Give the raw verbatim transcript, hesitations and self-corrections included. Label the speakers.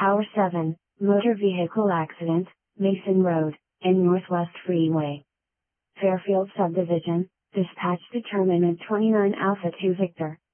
Speaker 1: Tower seven, motor vehicle accident, Mason Road, and Northwest Freeway. Fairfield Subdivision, dispatch determinant twenty-nine Alpha two Victor.